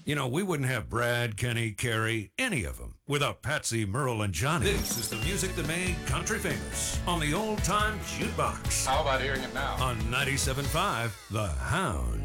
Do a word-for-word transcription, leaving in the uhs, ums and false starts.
You know, we wouldn't have Brad, Kenny, Carrie, any of them without Patsy, Merle, and Johnny. This is the music that made country famous on the Old Time Jukebox. How about hearing it now? On ninety-seven point five, The Hound.